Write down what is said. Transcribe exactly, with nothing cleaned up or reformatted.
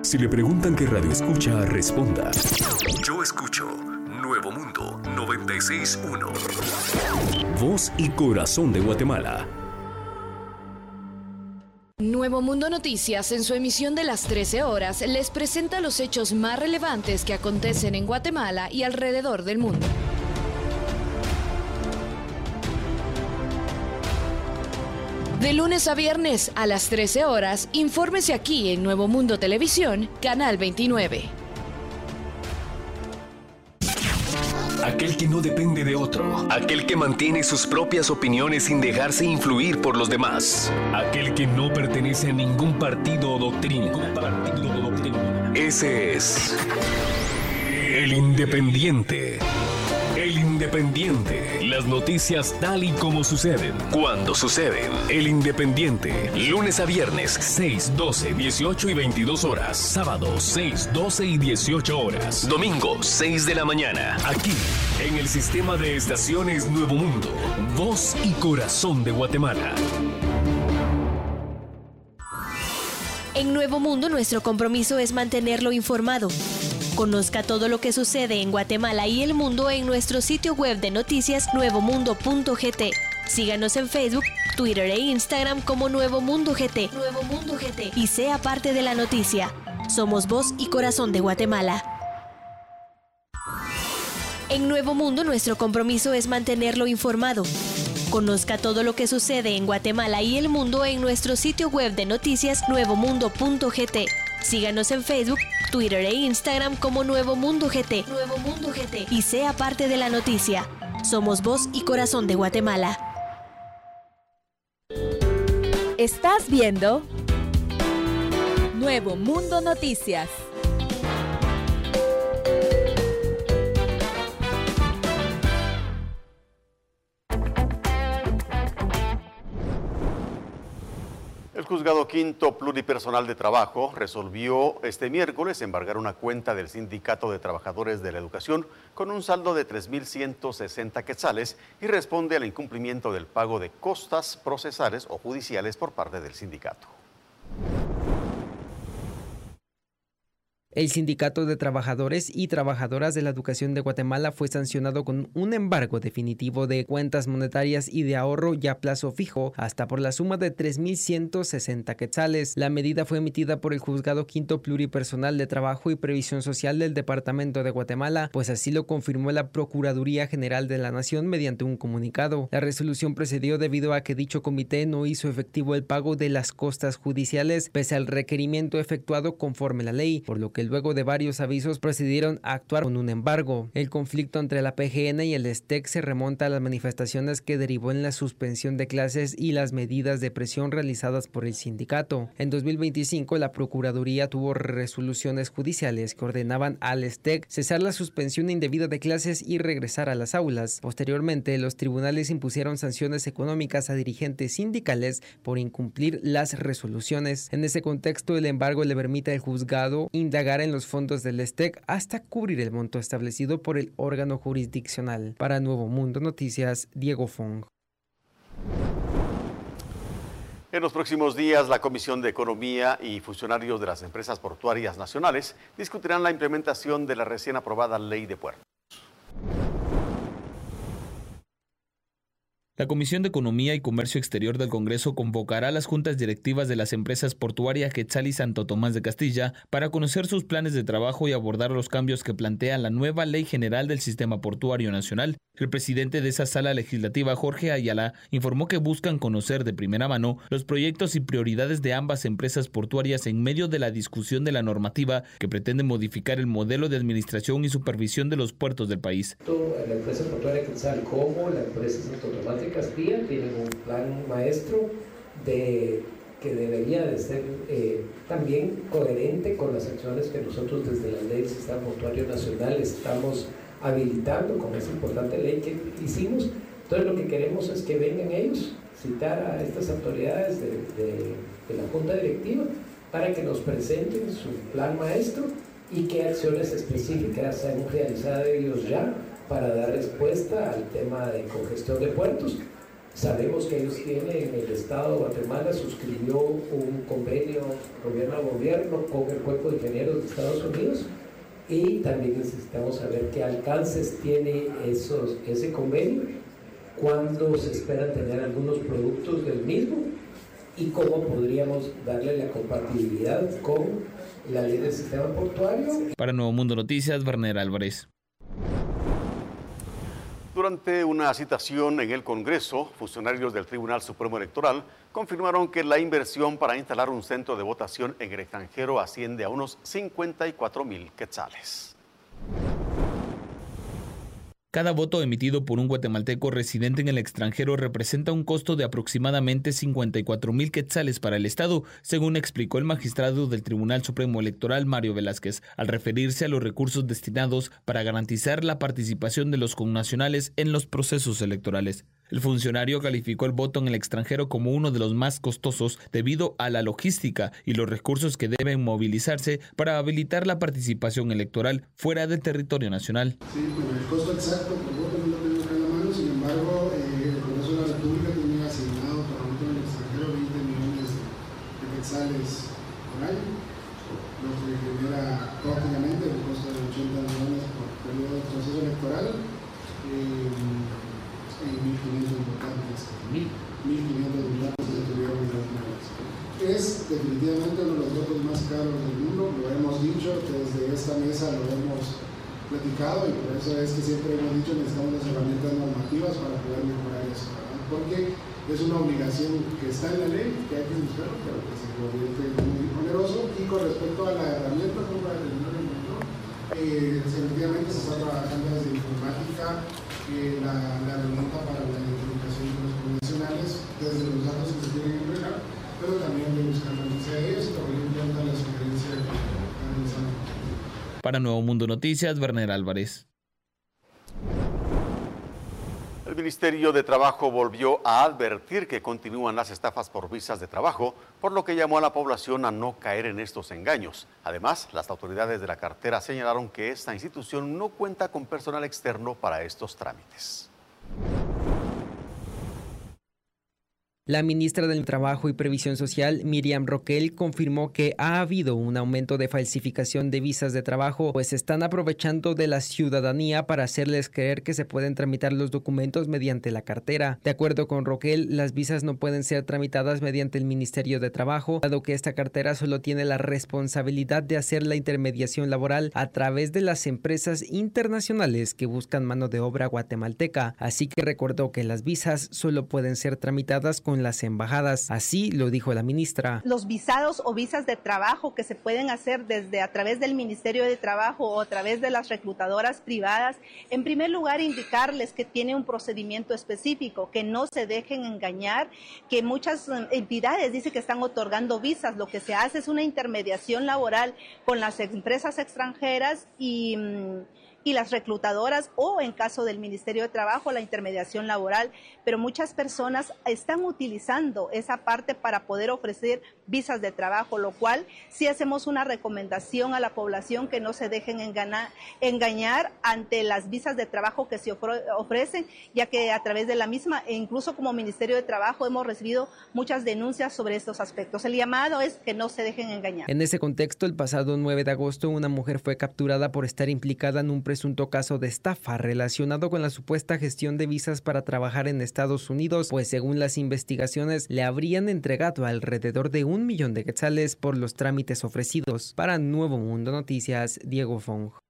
Si le preguntan qué radio escucha, responda: yo escucho Nuevo Mundo noventa y seis punto uno. Voz y corazón de Guatemala. Nuevo Mundo Noticias, en su emisión de las trece horas, les presenta los hechos más relevantes que acontecen en Guatemala y alrededor del mundo. De lunes a viernes a las trece horas, infórmese aquí en Nuevo Mundo Televisión, Canal veintinueve. Aquel que no depende de otro, aquel que mantiene sus propias opiniones sin dejarse influir por los demás, aquel que no pertenece a ningún partido o doctrina. Partido o doctrina. Ese es el Independiente. El Independiente. Las noticias tal y como suceden, cuando suceden. El Independiente. Lunes a viernes, seis, doce, dieciocho y veintidós horas. Sábados, seis, doce y dieciocho horas. Domingo, seis de la mañana. Aquí, en el sistema de estaciones Nuevo Mundo. Voz y corazón de Guatemala. En Nuevo Mundo, nuestro compromiso es mantenerlo informado. Conozca todo lo que sucede en Guatemala y el mundo en nuestro sitio web de noticias nuevo mundo punto g t. Síganos en Facebook, Twitter e Instagram como Nuevo Mundo G T. Nuevo Mundo G T. Y sea parte de la noticia. Somos voz y corazón de Guatemala. En Nuevo Mundo, nuestro compromiso es mantenerlo informado. Conozca todo lo que sucede en Guatemala y el mundo en nuestro sitio web de noticias nuevo mundo punto g t. Síganos en Facebook, Twitter e Instagram como Nuevo Mundo G T. Nuevo Mundo G T. Y sea parte de la noticia. Somos voz y corazón de Guatemala. Estás viendo Nuevo Mundo Noticias. El Juzgado Quinto Pluripersonal de Trabajo resolvió este miércoles embargar una cuenta del Sindicato de Trabajadores de la Educación con un saldo de tres mil ciento sesenta quetzales y responde al incumplimiento del pago de costas procesales o judiciales por parte del sindicato. El Sindicato de Trabajadores y Trabajadoras de la Educación de Guatemala fue sancionado con un embargo definitivo de cuentas monetarias y de ahorro ya a plazo fijo, hasta por la suma de tres mil ciento sesenta quetzales. La medida fue emitida por el Juzgado Quinto Pluripersonal de Trabajo y Previsión Social del Departamento de Guatemala, pues así lo confirmó la Procuraduría General de la Nación mediante un comunicado. La resolución procedió debido a que dicho comité no hizo efectivo el pago de las costas judiciales, pese al requerimiento efectuado conforme la ley, por lo que luego de varios avisos procedieron a actuar con un embargo. El conflicto entre la P G N y el S T E C se remonta a las manifestaciones que derivó en la suspensión de clases y las medidas de presión realizadas por el sindicato. En dos mil veinticinco, la Procuraduría tuvo resoluciones judiciales que ordenaban al S T E C cesar la suspensión indebida de clases y regresar a las aulas. Posteriormente, los tribunales impusieron sanciones económicas a dirigentes sindicales por incumplir las resoluciones. En ese contexto, el embargo le permite al juzgado indagar en los fondos del S T E C hasta cubrir el monto establecido por el órgano jurisdiccional. Para Nuevo Mundo Noticias, Diego Fong. En los próximos días, la Comisión de Economía y funcionarios de las empresas portuarias nacionales discutirán la implementación de la recién aprobada Ley de Puertos. La Comisión de Economía y Comercio Exterior del Congreso convocará a las juntas directivas de las empresas portuarias Quetzal y Santo Tomás de Castilla para conocer sus planes de trabajo y abordar los cambios que plantea la nueva Ley General del Sistema Portuario Nacional. El presidente de esa sala legislativa, Jorge Ayala, informó que buscan conocer de primera mano los proyectos y prioridades de ambas empresas portuarias en medio de la discusión de la normativa que pretende modificar el modelo de administración y supervisión de los puertos del país. La empresa portuaria Quetzal como la empresa Santo Tomás de Castilla tienen un plan maestro de, que debería de ser eh, también coherente con las acciones que nosotros desde la Ley del Sistema Portuario Nacional estamos habilitando con esa importante ley que hicimos. Entonces lo que queremos es que vengan ellos, citar a estas autoridades de, de, de la Junta Directiva para que nos presenten su plan maestro y qué acciones específicas se han realizado ellos ya para dar respuesta al tema de congestión de puertos Sabemos que ellos tienen, el Estado de Guatemala suscribió un convenio gobierno a gobierno con el Cuerpo de Ingenieros de Estados Unidos, y también necesitamos saber qué alcances tiene esos, ese convenio, cuándo se esperan tener algunos productos del mismo y cómo podríamos darle la compatibilidad con la ley del sistema portuario. Para Nuevo Mundo Noticias, Werner Álvarez. Durante una citación en el Congreso, funcionarios del Tribunal Supremo Electoral confirmaron que la inversión para instalar un centro de votación en el extranjero asciende a unos cincuenta y cuatro mil quetzales. Cada voto emitido por un guatemalteco residente en el extranjero representa un costo de aproximadamente cincuenta y cuatro mil quetzales para el Estado, según explicó el magistrado del Tribunal Supremo Electoral, Mario Velázquez, al referirse a los recursos destinados para garantizar la participación de los connacionales en los procesos electorales. El funcionario calificó el voto en el extranjero como uno de los más costosos debido a la logística y los recursos que deben movilizarse para habilitar la participación electoral fuera del territorio nacional. Sí, bueno, el costo exacto por voto no lo tengo acá en la mano, sin embargo, eh, el Congreso de la República tiene asignado para voto en el extranjero veinte millones de quetzales por año, lo que genera prácticamente el costo de ochenta millones por periodo de proceso electoral. Eh, mil quinientos votantes, mil quinientos votantes que tuvieron las Es definitivamente uno de los votos más caros del mundo, lo hemos dicho, desde esta mesa lo hemos platicado, y por eso es que siempre hemos dicho que necesitamos las herramientas normativas para poder mejorar eso, ¿verdad? Porque es una obligación que está en la ley, que hay que buscar, pero que se convierte muy oneroso. Y con respecto a la herramienta, como la del eh, efectivamente se está trabajando desde informática, Eh, la, la herramienta para la identificación de los connacionales, desde los datos que se tienen que entregar, pero también de buscar la noticia de ellos y también en cuenta la sugerencia que realizan. Para Nuevo Mundo Noticias, Werner Álvarez. El Ministerio de Trabajo volvió a advertir que continúan las estafas por visas de trabajo, por lo que llamó a la población a no caer en estos engaños. Además, las autoridades de la cartera señalaron que esta institución no cuenta con personal externo para estos trámites. La ministra del Trabajo y Previsión Social, Miriam Roquel, confirmó que ha habido un aumento de falsificación de visas de trabajo, pues están aprovechando de la ciudadanía para hacerles creer que se pueden tramitar los documentos mediante la cartera. De acuerdo con Roquel, las visas no pueden ser tramitadas mediante el Ministerio de Trabajo, dado que esta cartera solo tiene la responsabilidad de hacer la intermediación laboral a través de las empresas internacionales que buscan mano de obra guatemalteca. Así que recordó que las visas solo pueden ser tramitadas con las embajadas. Así lo dijo la ministra. Los visados o visas de trabajo que se pueden hacer desde a través del Ministerio de Trabajo o a través de las reclutadoras privadas, en primer lugar indicarles que tiene un procedimiento específico, que no se dejen engañar, que muchas entidades dicen que están otorgando visas. Lo que se hace es una intermediación laboral con las empresas extranjeras y y las reclutadoras, o en caso del Ministerio de Trabajo, la intermediación laboral, pero muchas personas están utilizando esa parte para poder ofrecer visas de trabajo, lo cual sí hacemos una recomendación a la población que no se dejen engañar, engañar ante las visas de trabajo que se ofrecen, ya que a través de la misma, e incluso como Ministerio de Trabajo, hemos recibido muchas denuncias sobre estos aspectos. El llamado es que no se dejen engañar. En ese contexto, el pasado nueve de agosto, una mujer fue capturada por estar implicada en un presunto caso de estafa relacionado con la supuesta gestión de visas para trabajar en Estados Unidos, pues según las investigaciones le habrían entregado alrededor de un millón de quetzales por los trámites ofrecidos. Para Nuevo Mundo Noticias, Diego Fong.